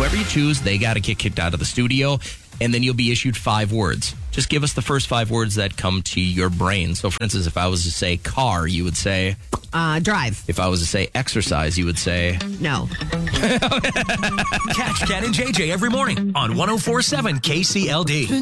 whoever you choose, they got to get kicked out of the studio, and then you'll be issued 5 words. Just give us the first 5 words that come to your brain. So, for instance, if I was to say car, you would say... drive. If I was to say exercise, you would say... No. Catch Ken and JJ every morning on 104.7 KCLD.